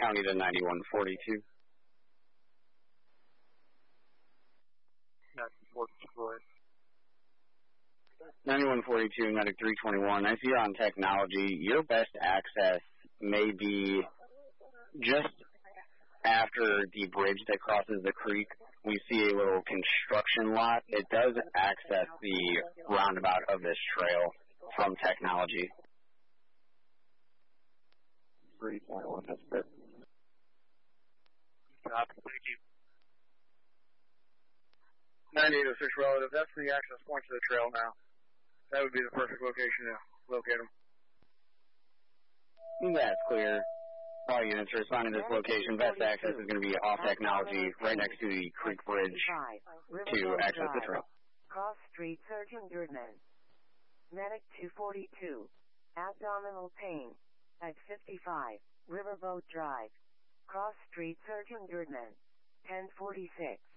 County to 9142. 9142, medic 321. I see you're on technology. Your best access may be just after the bridge that crosses the creek. We see a little construction lot. It does access the roundabout of this trail from technology. 321, that's good. Thank you. 9806 relative, that's the access point to the trail now. That would be the perfect location to locate them. That's clear. All units responding to this location, best access is going to be off technology right next to the creek bridge to access the trail. Cross Street, Surgeon Girdman. Medic 242. Abdominal pain. At 55. Riverboat Drive. Cross Street, Surgeon Girdman. 1046.